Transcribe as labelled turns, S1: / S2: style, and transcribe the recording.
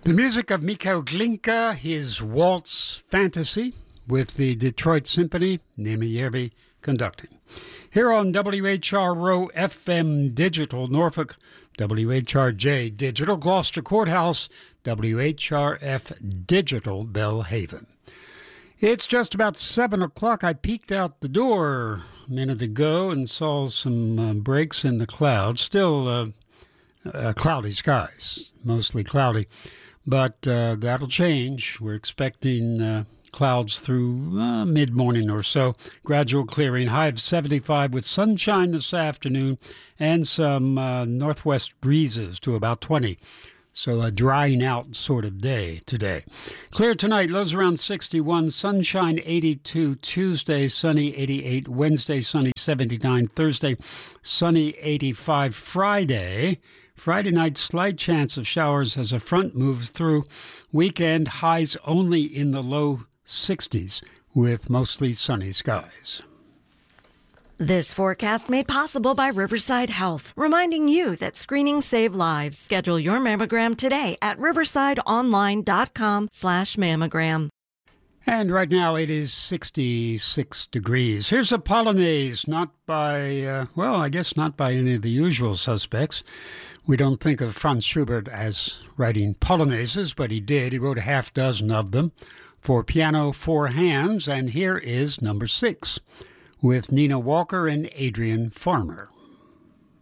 S1: The music of Mikhail Glinka, his Waltz Fantasy, with the Detroit Symphony, Nemyevy conducting. Here on WHRO FM Digital Norfolk, WHRJ Digital Gloucester Courthouse, WHRF Digital Bellhaven. It's just about 7 o'clock. I peeked out the door a minute ago and saw some breaks in the clouds. Still cloudy skies, mostly cloudy. But that'll change. We're expecting clouds through mid-morning or so. Gradual clearing. High of 75 with sunshine this afternoon and some northwest breezes to about 20. So a drying out sort of day today. Clear tonight. Lows around 61. Sunshine 82. Tuesday sunny 88. Wednesday sunny 79. Thursday sunny 85. Friday night, slight chance of showers as a front moves through. Weekend, highs only in the low 60s with mostly sunny skies.
S2: This forecast made possible by Riverside Health, reminding you that screenings save lives. Schedule your mammogram today at riversideonline.com/mammogram.
S1: And right now it is 66 degrees. Here's a Polonaise, not by, I guess not by any of the usual suspects. We don't think of Franz Schubert as writing Polonaises, but he did. He wrote a half dozen of them for piano, four hands, and here is number 6 with Nina Walker and Adrian Farmer.